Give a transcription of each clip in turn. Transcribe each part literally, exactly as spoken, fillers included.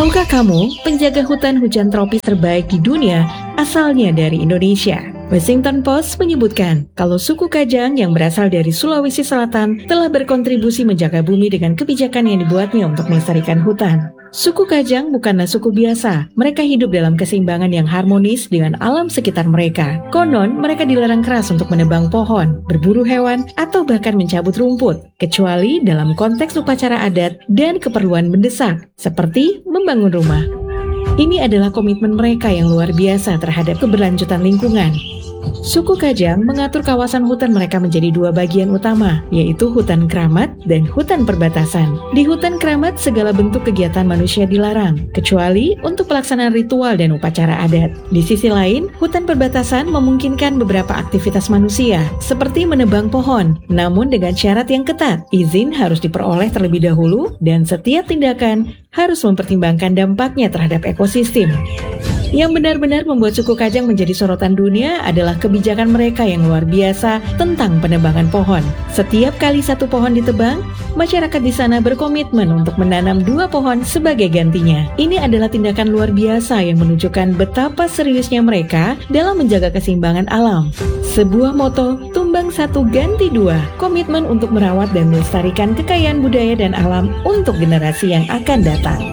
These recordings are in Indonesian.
Tahukah kamu, penjaga hutan hujan tropis terbaik di dunia asalnya dari Indonesia? Washington Post menyebutkan kalau suku Kajang yang berasal dari Sulawesi Selatan telah berkontribusi menjaga bumi dengan kebijakan yang dibuatnya untuk melestarikan hutan. Suku Kajang bukanlah suku biasa, mereka hidup dalam keseimbangan yang harmonis dengan alam sekitar mereka. Konon, mereka dilarang keras untuk menebang pohon, berburu hewan, atau bahkan mencabut rumput, kecuali dalam konteks upacara adat dan keperluan mendesak, seperti membangun rumah. Ini adalah komitmen mereka yang luar biasa terhadap keberlanjutan lingkungan. Suku Kajang mengatur kawasan hutan mereka menjadi dua bagian utama, yaitu hutan keramat dan hutan perbatasan. Di hutan keramat, segala bentuk kegiatan manusia dilarang, kecuali untuk pelaksanaan ritual dan upacara adat. Di sisi lain, hutan perbatasan memungkinkan beberapa aktivitas manusia, seperti menebang pohon, namun dengan syarat yang ketat. Izin harus diperoleh terlebih dahulu, dan setiap tindakan harus mempertimbangkan dampaknya terhadap ekosistem. Yang benar-benar membuat suku Kajang menjadi sorotan dunia adalah kebijakan mereka yang luar biasa tentang penebangan pohon. Setiap kali satu pohon ditebang, masyarakat di sana berkomitmen untuk menanam dua pohon sebagai gantinya. Ini adalah tindakan luar biasa yang menunjukkan betapa seriusnya mereka dalam menjaga keseimbangan alam. Sebuah moto, tumbang satu ganti dua, komitmen untuk merawat dan melestarikan kekayaan budaya dan alam untuk generasi yang akan datang.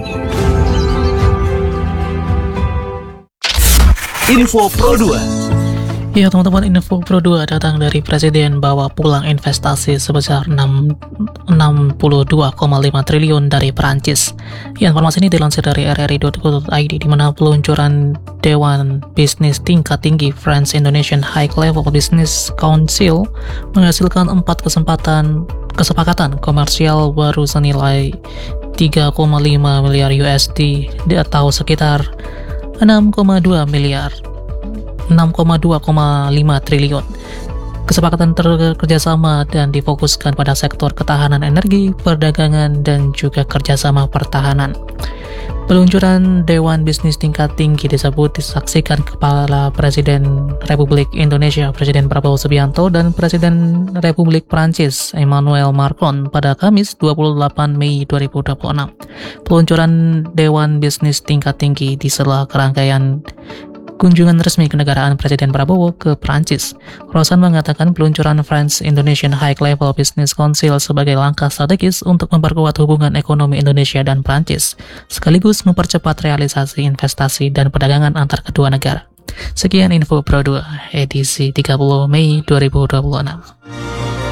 Info Pro dua. Ya teman-teman, Info Pro dua datang dari Presiden bawa pulang investasi sebesar enam puluh dua koma lima triliun dari Perancis. Ya, informasi ini dilansir dari r r i titik co titik i d, di mana peluncuran Dewan Bisnis Tingkat Tinggi France Indonesian High Level Business Council menghasilkan empat kesempatan kesepakatan komersial baru senilai tiga koma lima miliar U S D atau sekitar enam koma dua miliar enam koma dua koma lima triliun. Kesepakatan kerjasama dan difokuskan pada sektor ketahanan energi, perdagangan, dan juga kerjasama pertahanan. Peluncuran Dewan Bisnis Tingkat Tinggi disebut disaksikan Kepala Presiden Republik Indonesia Presiden Prabowo Subianto dan Presiden Republik Prancis Emmanuel Macron pada Kamis dua puluh delapan Mei dua ribu dua puluh enam. Peluncuran Dewan Bisnis Tingkat Tinggi di sela kerangkaian kunjungan resmi kenegaraan Presiden Prabowo ke Prancis. Rosan mengatakan peluncuran France Indonesian High Level Business Council sebagai langkah strategis untuk memperkuat hubungan ekonomi Indonesia dan Prancis, sekaligus mempercepat realisasi investasi dan perdagangan antar kedua negara. Sekian Info Pro dua, edisi tiga puluh Mei dua ribu dua puluh enam.